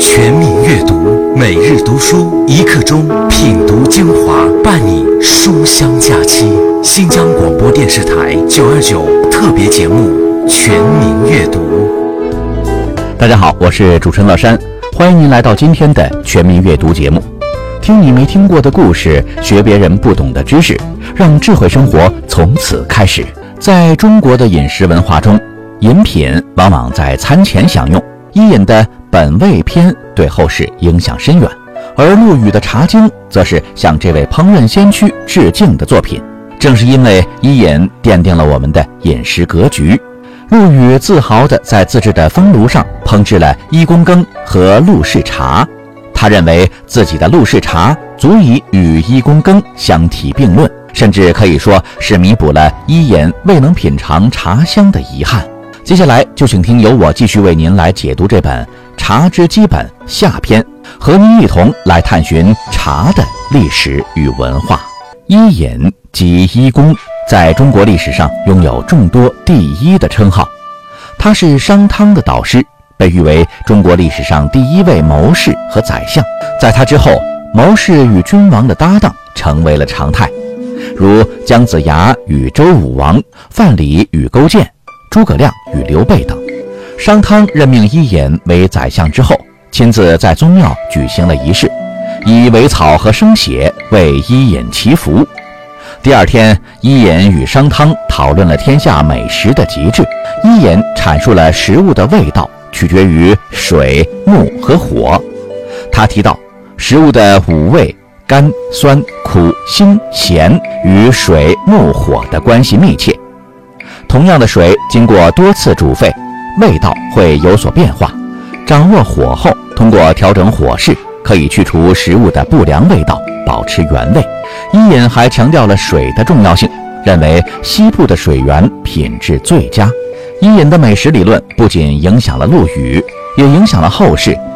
全民阅读，每日读书一刻钟，品读精华，伴你书香假期。新疆广播电视台929特别节目《全民阅读》。 大家好，我是主持人乐山，欢迎您来到今天的《全民阅读》节目。听你没听过的故事，学别人不懂的知识，让智慧生活从此开始。在中国的饮食文化中，饮品往往在餐前享用。伊尹的《本味篇》对后世影响深远，而陆羽的《茶经》则是向这位烹饪先驱致敬的作品。正是因为伊尹奠定了我们的饮食格局，陆羽自豪地在自制的风炉上烹制了一公羹和陆氏茶。他认为自己的陆氏茶足以与一公羹相提并论，甚至可以说是弥补了伊尹未能品尝茶香的遗憾。接下来就请听由我继续为您来解读这本《茶之基本》下篇，和您一同来探寻茶的历史与文化。伊尹即伊公，在中国历史上拥有众多第一的称号。他是商汤的导师，被誉为中国历史上第一位谋士和宰相。在他之后，谋士与君王的搭档成为了常态，如姜子牙与周武王，范蠡与勾践，诸葛亮与刘备等。商汤任命伊尹为宰相之后，亲自在宗庙举行了仪式，以苇草和生血为伊尹祈福。第二天，伊尹与商汤讨论了天下美食的极致。伊尹阐述了食物的味道取决于水、木和火。他提到，食物的五味甘、酸、苦、辛、咸与水、木、火的关系密切。同样的水经过多次煮沸，味道会有所变化。掌握火候，通过调整火势，可以去除食物的不良味道，保持原味。伊尹还强调了水的重要性，认为西部的水源品质最佳。伊尹的美食理论不仅影响了陆羽，也影响了后世